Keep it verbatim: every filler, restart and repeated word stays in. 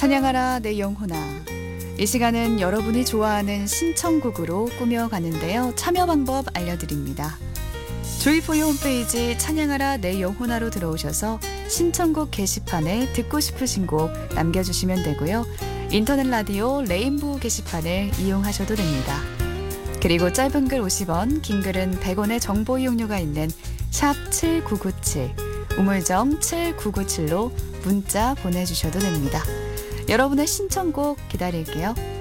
찬양하라 내 영혼아. 이 시간은 여러분이 좋아하는 신청곡으로 꾸며가는데요. 참여 방법 알려드립니다. 조이포유 홈페이지 찬양하라 내 영혼아로 들어오셔서 신청곡 게시판에 듣고 싶으신 곡 남겨주시면 되고요. 인터넷 라디오 레인보우 게시판을 이용하셔도 됩니다. 그리고 짧은 글 오십 원, 긴 글은 백 원의 정보 이용료가 있는 샵 칠구구칠, 우물정 칠구구칠로 문자 보내주셔도 됩니다. 여러분의 신청곡 기다릴게요.